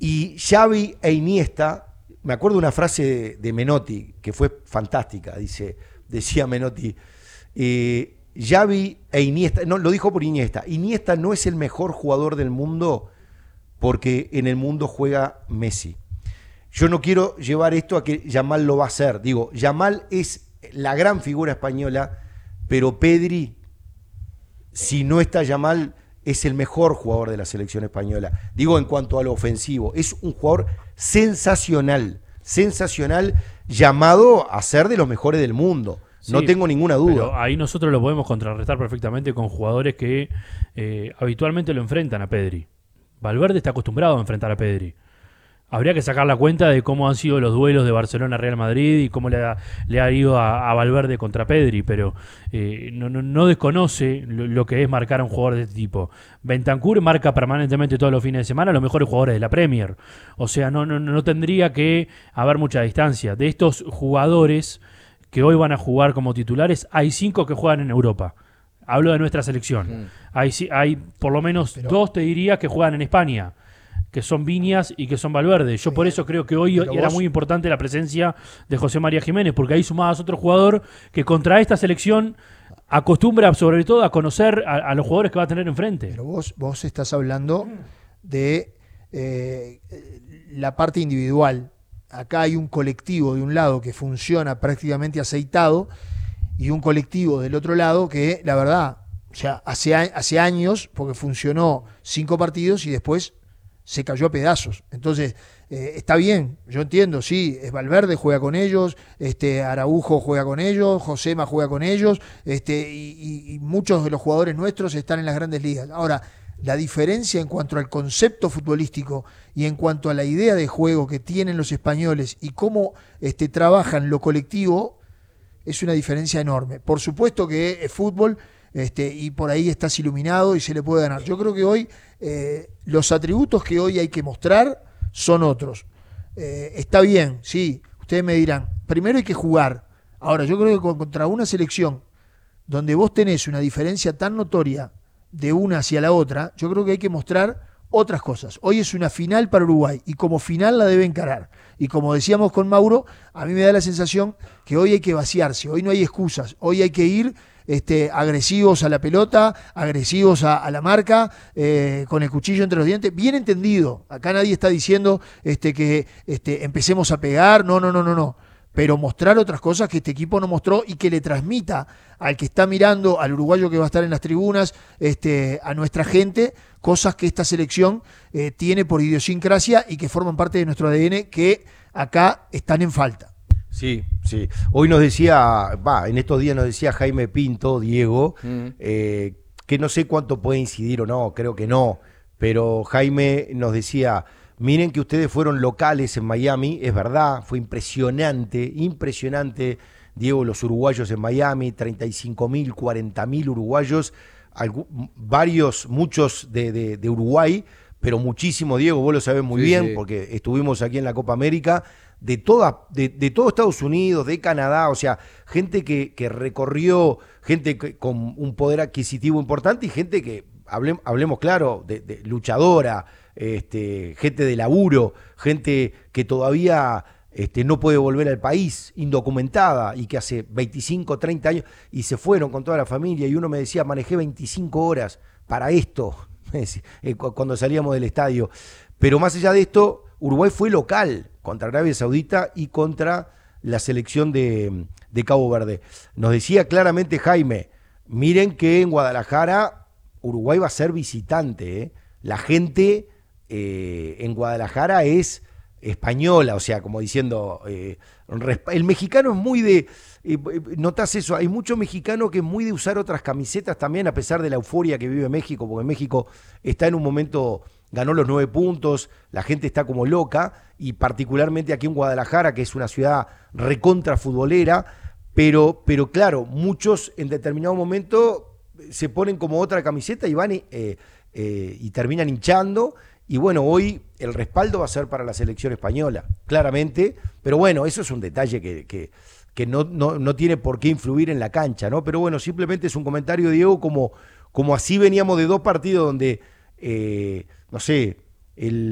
Y Xavi e Iniesta, me acuerdo una frase de Menotti que fue fantástica, decía Menotti, Xavi e Iniesta, no, lo dijo por Iniesta, Iniesta no es el mejor jugador del mundo porque en el mundo juega Messi. Yo no quiero llevar esto a que Yamal lo va a hacer. Digo, Yamal es la gran figura española, pero Pedri, si no está Yamal, es el mejor jugador de la selección española. Digo, en cuanto a lo ofensivo, es un jugador sensacional, llamado a ser de los mejores del mundo. Sí, no tengo ninguna duda. Pero ahí nosotros lo podemos contrarrestar perfectamente con jugadores que habitualmente lo enfrentan a Pedri. Valverde está acostumbrado a enfrentar a Pedri. Habría que sacar la cuenta de cómo han sido los duelos de Barcelona-Real Madrid y cómo le ha ido a Valverde contra Pedri, pero no desconoce lo que es marcar a un jugador de este tipo. Bentancur marca permanentemente todos los fines de semana a los mejores jugadores de la Premier. O sea, no tendría que haber mucha distancia. De estos jugadores que hoy van a jugar como titulares, hay 5 que juegan en Europa. Hablo de nuestra selección. Hay por lo menos 2, te diría, que juegan en España, que son Viñas y que son Valverde. Yo por eso creo que hoy era muy importante la presencia de José María Jiménez, porque ahí sumabas otro jugador que contra esta selección acostumbra sobre todo a conocer a los jugadores que va a tener enfrente. Pero vos estás hablando de la parte individual. Acá hay un colectivo de un lado que funciona prácticamente aceitado y un colectivo del otro lado que, la verdad, o sea, hace años, porque funcionó 5 partidos y después se cayó a pedazos. Entonces, está bien, yo entiendo, sí, es Valverde, juega con ellos, Araujo juega con ellos, Josema juega con ellos, y muchos de los jugadores nuestros están en las grandes ligas. Ahora, la diferencia en cuanto al concepto futbolístico y en cuanto a la idea de juego que tienen los españoles y cómo trabajan lo colectivo, es una diferencia enorme. Por supuesto que es fútbol, y por ahí estás iluminado y se le puede ganar. Yo creo que hoy los atributos que hoy hay que mostrar son otros. Está bien, sí, ustedes me dirán, primero hay que jugar. Ahora, yo creo que contra una selección donde vos tenés una diferencia tan notoria de una hacia la otra, yo creo que hay que mostrar otras cosas. Hoy es una final para Uruguay y como final la debe encarar. Y como decíamos con Mauro, a mí me da la sensación que hoy hay que vaciarse, hoy no hay excusas, hoy hay que ir agresivos a la pelota, agresivos a la marca, con el cuchillo entre los dientes, bien entendido. Acá nadie está diciendo que empecemos a pegar, no. Pero mostrar otras cosas que este equipo no mostró y que le transmita al que está mirando, al uruguayo que va a estar en las tribunas, a nuestra gente, cosas que esta selección tiene por idiosincrasia y que forman parte de nuestro ADN, que acá están en falta. Sí. Hoy nos decía, en estos días nos decía Jaime Pinto, Diego, que no sé cuánto puede incidir o no, creo que no, pero Jaime nos decía, miren que ustedes fueron locales en Miami, es verdad, fue impresionante, Diego, los uruguayos en Miami, 35.000, 40.000 uruguayos, muchos de Uruguay, pero muchísimo, Diego, vos lo sabés muy bien, porque estuvimos aquí en la Copa América, de todo Estados Unidos, de Canadá, o sea, gente que recorrió, gente con un poder adquisitivo importante y gente que, hablemos claro, de luchadora, gente de laburo, gente que todavía no puede volver al país, indocumentada, y que hace 25, 30 años, y se fueron con toda la familia, y uno me decía, manejé 25 horas para esto, cuando salíamos del estadio. Pero más allá de esto, Uruguay fue local contra Arabia Saudita y contra la selección de Cabo Verde. Nos decía claramente Jaime, miren que en Guadalajara Uruguay va a ser visitante, La gente en Guadalajara es española, o sea, como diciendo, el mexicano es muy de, notás eso, hay mucho mexicano que es muy de usar otras camisetas también, a pesar de la euforia que vive México, porque México está en un momento, ganó los 9 puntos, la gente está como loca, y particularmente aquí en Guadalajara, que es una ciudad recontra futbolera, pero claro, muchos en determinado momento se ponen como otra camiseta y van y terminan hinchando. Y bueno, hoy el respaldo va a ser para la selección española, claramente, pero bueno, eso es un detalle que no tiene por qué influir en la cancha, ¿no? Pero bueno, simplemente es un comentario, Diego, como así veníamos de 2 partidos donde, no sé,